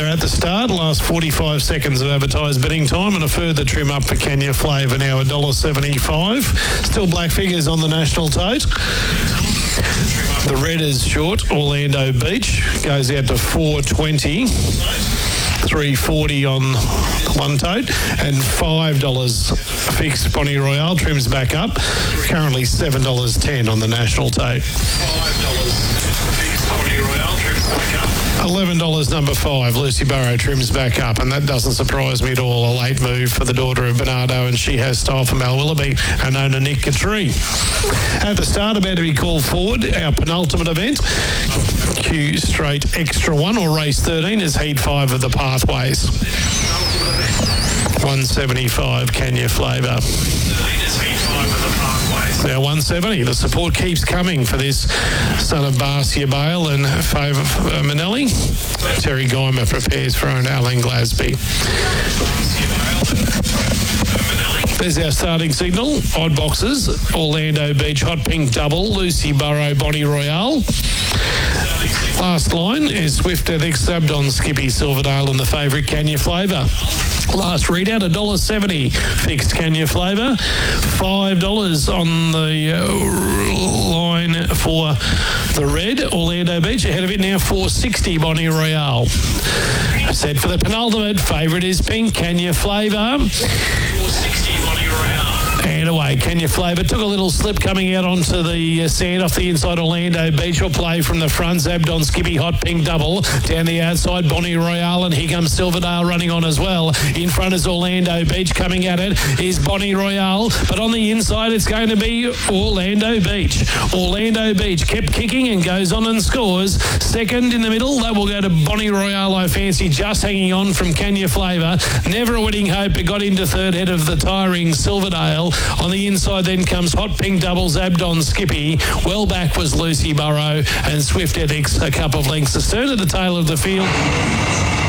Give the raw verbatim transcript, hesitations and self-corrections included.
We're at the start. Last forty-five seconds of advertised betting time, and a further trim up for Kenya Flavour now one dollar seventy-five. Still black figures on the national tote. The red is short. Orlando Beach goes out to four twenty. three forty on one tote, and five dollars fixed. Bonnie Royale trims back up. Currently seven dollars ten on the national tote. five dollars fixed. Bonnie Royale trims back up. eleven dollars number five, Lucy Burrow trims back up, and that doesn't surprise me at all. A late move for the daughter of Bernardo, and she has style from Mal Willoughby and owner Nick Catree. At the start, about to be called forward, our penultimate event, Q Straight Extra one, or race thirteen, is heat five of the Pathways. one seventy-five, Kenya Flavour. Now one seventy. The support keeps coming for this son of Barcia Bale and favour uh, Manelli. Terry Geimer prepares for own Alan Glasby. There's our starting signal. Odd boxes. Orlando Beach, Hot Pink Double, Lucy Burrow, Bonnie Royale. Last line is Swift Ethics, Abdon, Skippy, Silverdale, and the favourite Kenya Flavour. Last readout, one dollar seventy fixed Kenya Flavour. five dollars on the uh, line for the red, Orlando Beach. Ahead of it now, four sixty, Bonnie Royale. Set for the penultimate, favourite is pink, Kenya Flavour. four sixty, Bonnie Royale. And away, Kenya Flavour took a little slip coming out onto the uh, sand off the inside. Orlando Beach will play from the front. Zabdon Skippy, Hot Pink Double. Down the outside, Bonnie Royale, and here comes Silverdale running on as well. In front is Orlando Beach. Coming at it is Bonnie Royale, but on the inside it's going to be Orlando Beach. Orlando Beach kept kicking and goes on and scores. Second in the middle, that will go to Bonnie Royale, I fancy, just hanging on from Kenya Flavour. Never a winning hope. It got into third, head of the tiring Silverdale. On the inside then comes Hot Pink Doubles, Abdon Skippy. Well back was Lucy Burrow, and Swift Ethics a couple of lengths astern at the tail of the field.